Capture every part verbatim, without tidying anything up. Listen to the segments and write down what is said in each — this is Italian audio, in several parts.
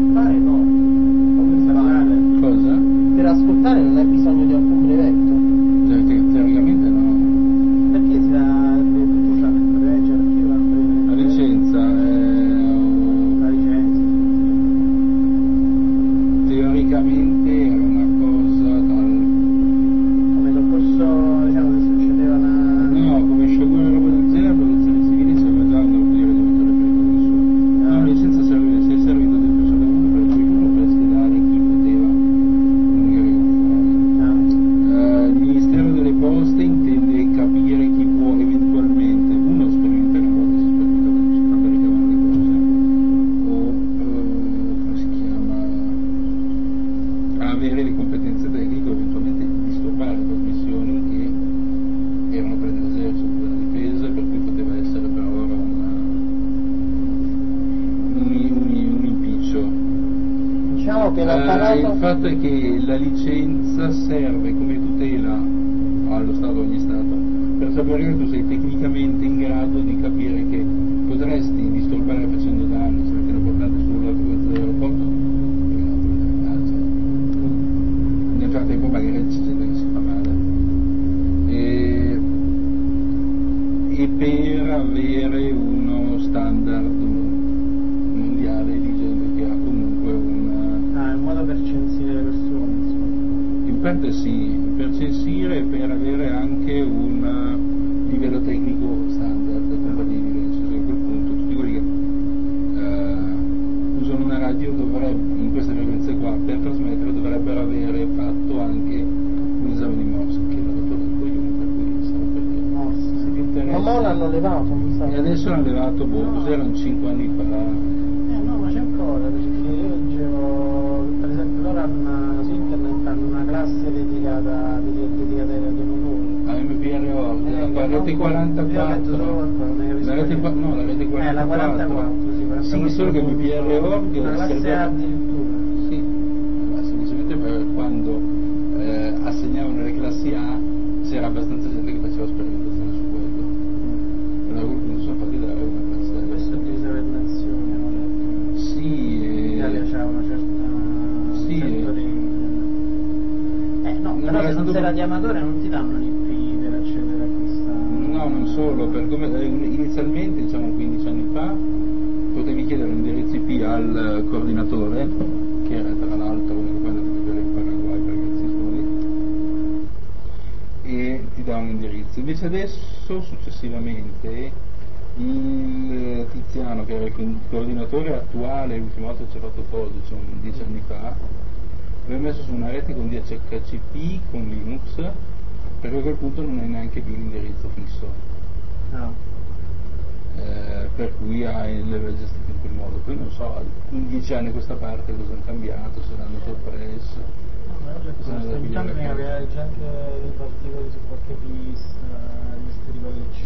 Fare no, come fare? Cosa? Per ascoltare non hai bisogno di alcun brevetto. Cioè, te- teoricamente no. Perché si dà tu c'hai il brevetto, cioè perché va a prendere La licenza è... la licenza? teoricamente era una cosa tal... Come dal corso, diciamo, che succedeva una... No, come sciagura e roba del genere, protezione civile serve già a non dire diventare pericoloso. No, la licenza serve, se è servito del più solamente per il pericolo per schedare chi poteva unire i fuori. Eh, il Ministero delle Poste intende capire chi può eventualmente, uno, sperimentare una volta si sperimenta che non si fabbricavano le cose, o eh, come si chiama, avere le competenze tecniche o eventualmente disturbare le trasmissioni che erano per l'esercito della difesa, per cui poteva essere per loro una, un, un, un impiccio. Diciamo che l'ha Eh, parlato... il fatto è che la licenza serve come tutela allo Stato, ogni Stato, per sapere che tu sei tecnicamente in grado di capire che potresti disturbare facendo danni, se metti la portata sulla frequenza dell'aeroporto, perché non puoi andare a casa. Nel frattempo magari c'è gente che si fa male. E, e per avere uno standard mondiale di gente che ha comunque una... Ah, è un modo per censire le persone, insomma. In parte sì, per censire e per avere anche un livello tecnico standard compatibile, nel senso che a quel punto tutti quelli che eh, usano una radio dovrebbero, in queste frequenze qua, per trasmettere dovrebbero avere fatto anche un esame di Morse, che l'ha dato del coglione, per cui stavo per dire. Morse, sì. Internet. Ma mo l'hanno levato, mi sa. E adesso l'hanno levato, boh, No. cos'erano cinque anni fa. Eh no, ma c'è ancora, perché io leggevo, per esempio loro hanno, su internet hanno una classe dedicata, dedicata ai radiomotori. A M P R O, Eh, la rete quarantaquattro. Io ho letto solo qualcosa, non hai La rete, visto? no, la rete quarantaquattro. Eh, la quarantaquattro, sì, quarantaquattro. Sì, solo che M P R O una classe A addirittura. Sì, ma semplicemente per quando eh, assegnavano le classi A c'era abbastanza gente che faceva sperimentazione su quello. E da quel punto sono fatti dare una classe A. Questo è divisa per nazioni, ho letto. Sì, e... L'Italia c'ha una certa... Sì, un certo e... Eh no, Non però era se non stato- sei radiamatore non ti danno l'I P per accedere a questa... No, non solo, per come inizialmente, diciamo quindici anni fa, potevi chiedere un indirizzo I P al coordinatore, che era tra l'altro uno che poi è andato a vivere in Paraguay per ragazzi suoi, e ti dà un indirizzo. Invece adesso, successivamente, il Tiziano, che era il coordinatore attuale, l'ultima volta ci ha fatto foto, cioè dieci anni fa, aveva messo su una rete con D H C P, con Linux, perché a quel punto non hai neanche più l'indirizzo fisso. No. Eh, per cui hai le gestite in quel modo. Poi non so, in dieci anni a questa parte cosa hanno cambiato, se l'hanno soppresso. No, ma io Sono ho da detto, intanto mi pigliare aveva già anche dei particoli su qualche pista, questi di quelle C,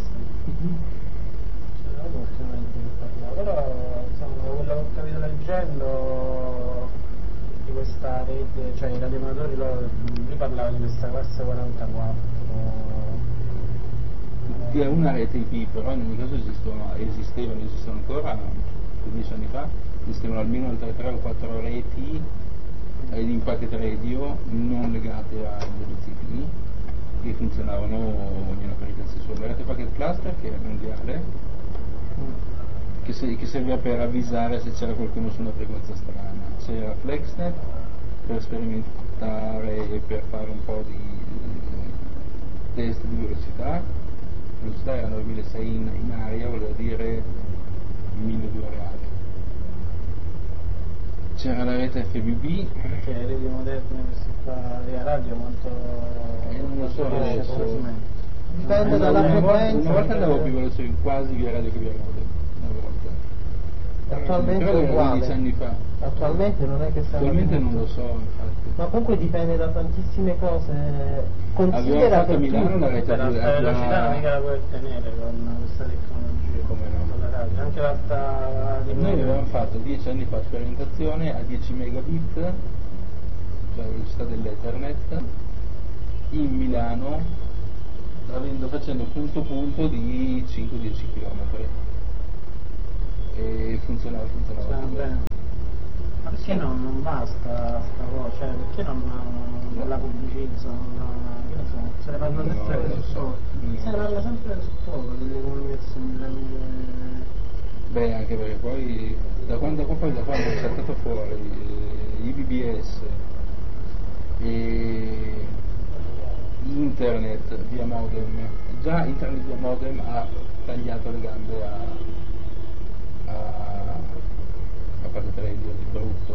c'era ultimamente che parlava, però insomma da quello che ho capito leggendo di questa rete, cioè i radioamatori loro, lui parlava di questa classe quarantaquattro, che è una rete I P, però in ogni caso esistono, esistevano, esistono ancora, dieci anni fa, esistevano almeno altre tre o quattro reti eh, di packet radio non legate a indirizzi I P che funzionavano ognuna per i cazzi suoi. La rete packet cluster, che è mondiale, che, se, che serviva per avvisare se c'era qualcuno su una frequenza strana. C'era FlexNet per sperimentare e per fare un po' di test di velocità. La velocità era novemilasei in, in aria, voleva dire milleduecento reali. C'era la rete F B B. perché le reti moderne queste qua, le radio quanto... Eh, non lo so adesso. Dipende dalla una volta, frequenza. una volta andavo più veloce quasi via radio che via modo, una volta. Attualmente Però è era uguale. quindici anni fa. Attualmente non è che sta... Attualmente non lo so, infatti. Ma comunque dipende da tantissime cose. Abbiamo Considera fatto che a Milano tu... una rete Però a- la a- velocità non mica la puoi ottenere con questa tecnologia. Come no? Con la radio. Anche l'alta... Noi avevamo fatto dieci anni fa sperimentazione a dieci megabit, cioè la velocità dell'Ethernet, in Milano, avendo, facendo punto punto di cinque dieci chilometri. E funzionava, funzionava. Funziona bene. perché non, non basta sta voce, cioè, perché non, non la pubblicizzo, non, che ne so, se ne parla sempre no, su so. poco, no. se ne parla sempre su poco delle comunicazioni tramite. Beh, anche perché poi da quando, poi da quando è saltato fuori eh, i B B S e internet via modem, già internet via modem ha tagliato le gambe a, a, a packet radio di brutto,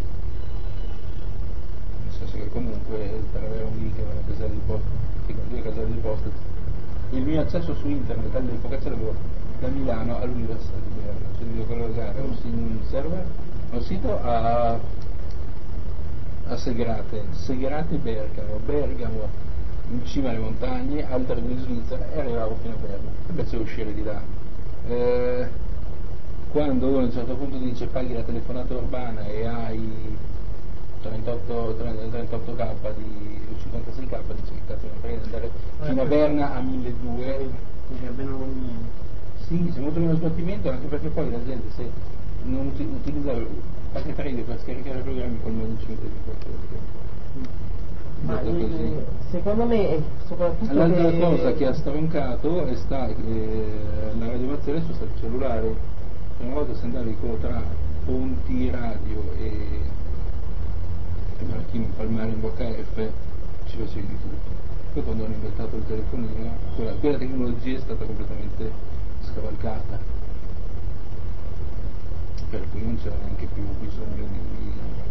nel senso che comunque per avere un link da una casella di posta, che con due caselle di posta, il mio accesso su internet all'epoca ce l'avevo da Milano all'Università di Berna, cioè dovevo collegare un server, un sito a, a Segrate, Segrate Bergamo, Bergamo in cima alle montagne, altre in Svizzera, e arrivavo fino a Berna, e invece uscire di là. Eh, quando uno a un certo punto dice paghi la telefonata urbana e hai trentotto k di cinquantasei k, dice che cazzo non frega andare fino a Berna a milleduecento. Quindi è meno conveniente. Sì, c'è molto meno sbattimento, anche perché poi la gente se non uti- utilizza il packet radio per scaricare i programmi col modo cinque di quattro. Ma Così. secondo me è soprattutto L'altra che... cosa che ha stroncato è sta, eh, la radiomazione su stato cellulare. Una volta se andavi tra fonti radio e, e Marchino Palmare in bocca F ci facevi di tutto. Poi quando hanno inventato il telefonino, quella, quella tecnologia è stata completamente scavalcata, per cui non c'era neanche più bisogno di...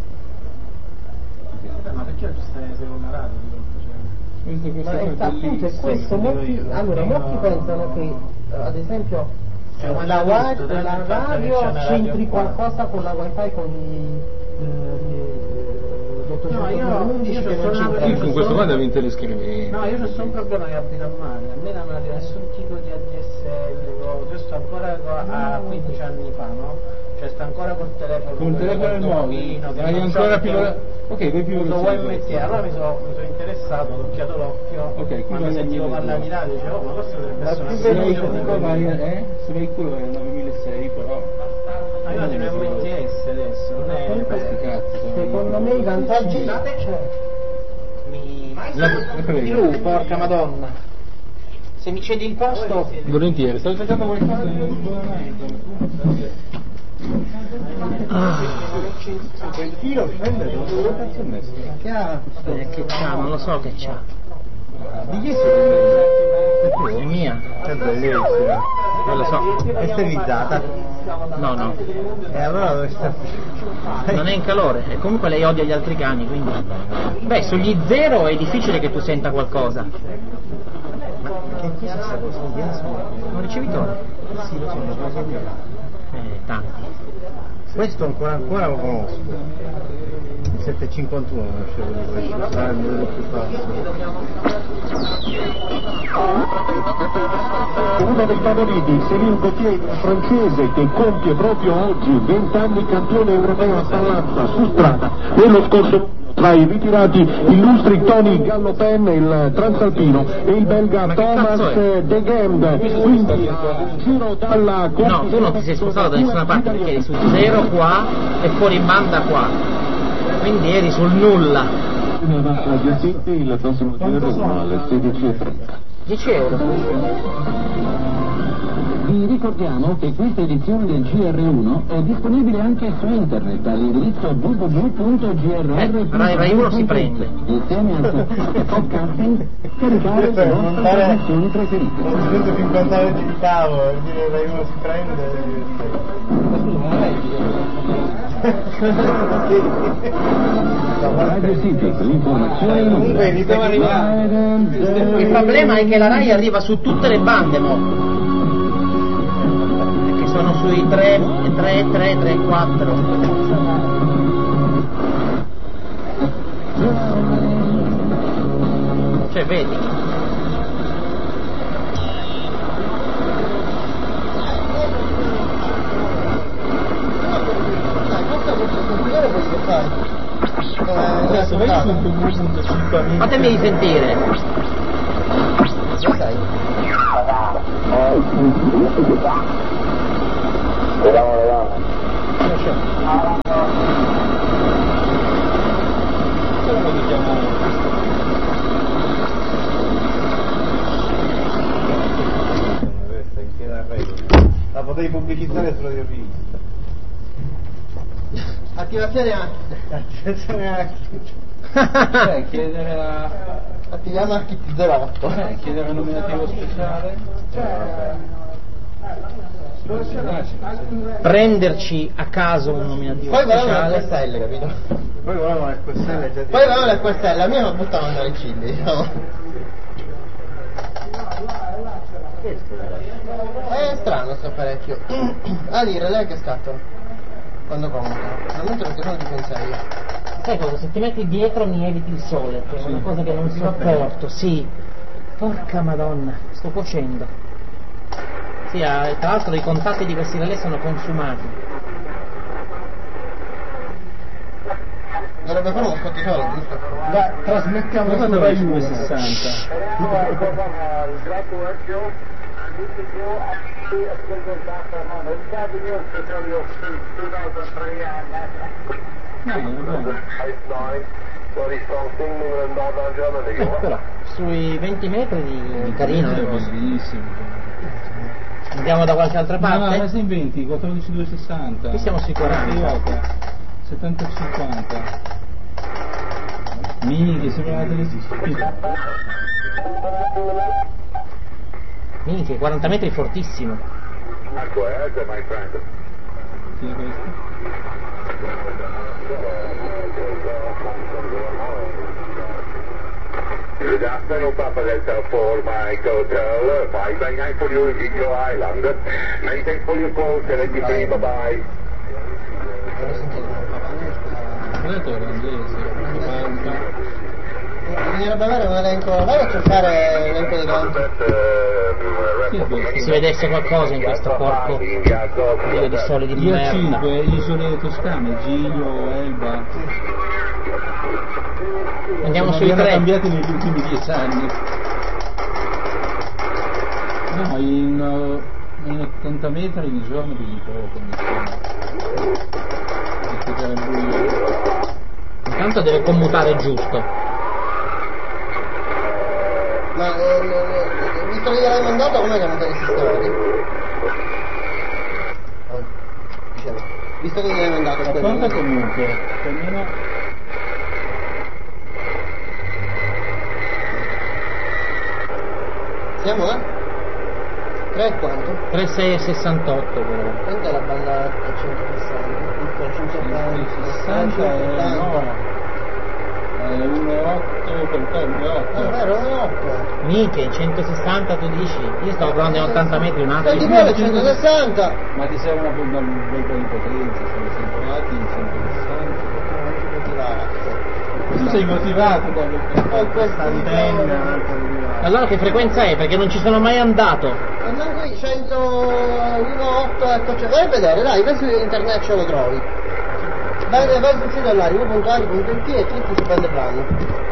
Vabbè, ma perché oggi stai seguendo la radio? Questo, questo Ma è, appunto è questo, molti, allora molti pensano che ad esempio cioè, la, wi- tutto, la tranne il fatto che radio c'è una c'entri radio qua. qualcosa con la wifi con i No, io- l'ottocentoundici io che sono non una- c'entra. Sì, con questo qua devi telescrivere. No, io ho solo un problema che abito a mare, a me non mi arriva nessun tipo di A D S L, cose. Io sto ancora co- a quindici anni fa, no? Cioè sto ancora col telefono. Con il telefono nuovo, nuovino, che hai non ancora c'ho più più- la- ok, vai più uso veloce. U M T, allora mi sono mi sono interessato, ho occhiato l'occhio, Ok, qui quando vai a sentivo mille parlare due. di radio dicevo, oh, ma questo dovrebbe Ma essere una più Se vai veloce cosa. quello vai a, eh? Se vai quello vai a novantasei però. Ma io ho un M T S adesso, non è... Comunque, Sti cazzi, sono- secondo me i vantaggi Mi... La, la prego. più, porca madonna, se mi cedi il posto Volentieri, stavo cercando qualcosa. il filo scende Che ha? che c'ha, non lo so che c'ha. Di chi sei? È mia. È bellissima. Non lo so. È sterilizzata. No, no. E allora dove sta? Non è in calore. E comunque lei odia gli altri cani, quindi. Beh, sugli zero è difficile che tu senta qualcosa. Ma che cos'è questa cosa? Un ricevitore? Sì, lo so, lo so Eh, tanti. Questo ancora ancora lo conosco. Il settecentocinquantuno conoscevo di questo, sarà il modello più basso. Uno dei favoriti, Céline Gauthier, francese, che compie proprio oggi venti anni campione europeo a Talazza su strada. Quello scorso tra i ritirati illustri Tony Gallopen, il transalpino, e il belga Ma che Thomas cazzo è? De Gemb. Quindi a giro dalla No, tu non ti sei spostato da nessuna parte perché eri su zero qua e fuori banda qua. Quindi eri sul nulla. Adiacente il prossimo giro alle sedici e trenta. dieci euro. Vi ricordiamo che questa edizione del G R uno è disponibile anche su internet all'indirizzo w w w punto g r r punto Eh, Rai Rai uno si prende. Insieme al servizio podcasting caricare le nostre trasmissioni preferite. Ho cinquanta anni di cavo, e dire Rai uno si prende. Radio City, l'informazione in Comunque iniziamo a arrivare. Il problema è che la Rai arriva su tutte le bande mo. Che sono sui tre, tre, tre, tre, quattro. Cioè vedi. Adesso vai su un punto cinque. Fatemi risentire. Vediamo, vediamo. potevi pubblicizzare sulla rivista. Attivazione anche. Attivazione anche. Cioè, chiedere a... Attiviamo anche T zero otto. Eh, chiedere un nominativo speciale. Prenderci a caso un nominativo Poi volevano speciale. le questelle, capito? Poi volevano le questelle già. Poi volevano le questelle, la mia non buttavano le ciglia, diciamo. È strano sto apparecchio. Ah, lì, relè che scattano. Quando comunicano. Normalmente perché sono di pensieri. Sai cosa? Se ti metti dietro mi eviti il sole, che è una cosa che non sopporto, sì. Porca madonna, sto cuocendo. Sì, ah, tra l'altro i contatti di questi relè sono consumati. Dovrebbe fare uno scottatore, giusto? Dai, trasmettiamo Cosa su dove Rai uno. sessanta? No, non Eh, però, sui venti metri di, di carino. è eh. bellissimo. Andiamo da qualche altra No, no, parte? resta in venti, quattordici duecentosessanta. Qui siamo sui quaranta. settanta cinquanta. Mini che sembra una televisione. Minchia, quaranta metri fortissimo. Chi è questo? Good afternoon, Papa Delta four, Mike Hotel, five by nine for you, Giglio Island, nine thanks for your call, seventy-three, bye bye. Voglio sentire un Ho detto olandese, quaranta. bisognerebbe avere un elenco, vai a cercare l'elenco dei conti. Si vedesse qualcosa in questo corpo io di solidi di Io merda. cinque, isole toscane, Giglio, Elba. Andiamo Sono sui ben tre. cambiati negli ultimi dieci anni. No, in, uh, in ottanta metri di giorno di poco, mi sembra. Visto che era buio. Intanto deve commutare giusto. Ma eh, eh, visto che gliel'hai mandato, com'è che non te li sistemati? Oh, dicevo, visto che gliel'hai mandato, Ma poi conta non- comunque, più o meno. Siamo a? tre e quanto? tre sei e sessantotto però. Quanto è la banda a centosessanta? Il sessanta è no. È uno virgola otto per te, uno virgola otto. È vero, è otto. Minchia, in centosessanta tu dici? Io stavo provando in ottanta metri un Senti attimo. pure centosessanta! Ma ti serve una, una un bel po' di potenza, siamo sempre arrivati in centosessanta. Tu sei motivato da E questa antenna. Allora che frequenza è? Perché non ci sono mai andato. E non qui centouno virgola otto, ecco, cioè, vai a vedere, dai, vai su internet ce lo trovi. Vai, vai sul sito là, rivo punto a i punto it e clicchi su band plan.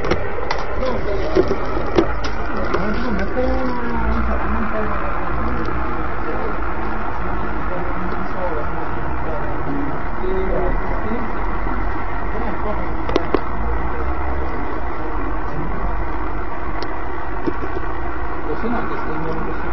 Se no, che stai andando così.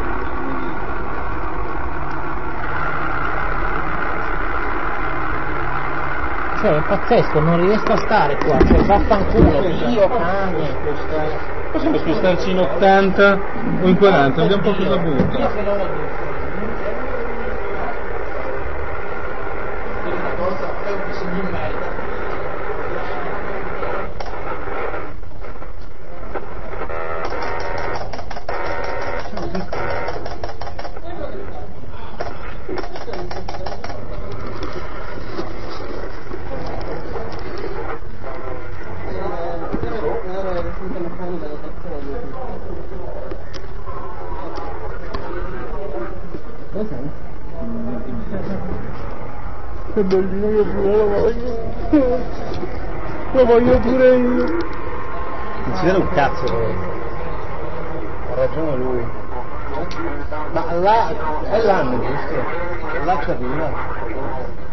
Cioè, è pazzesco, non riesco a stare qua, cioè vaffanculo, Dio cane. Possiamo spostarci in ottanta o in quaranta, vediamo un po' cosa butta. Che bellino, io pure lo voglio. Lo voglio pure io. Non si vede un cazzo però. Ha ragione lui. Ma là, è l'anno giusto? Là c'è arriva.